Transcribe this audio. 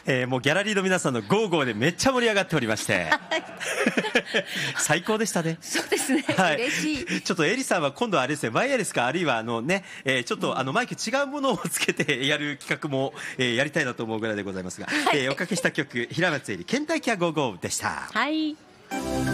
もうギャラリーの皆さんのゴーゴーでめっちゃ盛り上がっておりまして最高でしたね。 そうですね、 はい、 嬉しい。 ちょっとエリさんは今度はあれですね、ワイヤレスかあるいはちょっとマイク違うものをつけてやる企画も、やりたいなと思うぐらいでございますが、おかけした曲、平松絵里ケンタイキャゴーゴーでした。 はい。